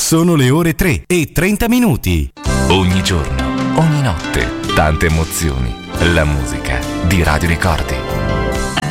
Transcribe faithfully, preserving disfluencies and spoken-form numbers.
Sono le ore tre e trenta minuti. Ogni giorno, ogni notte, tante emozioni. La musica di Radio Ricordi.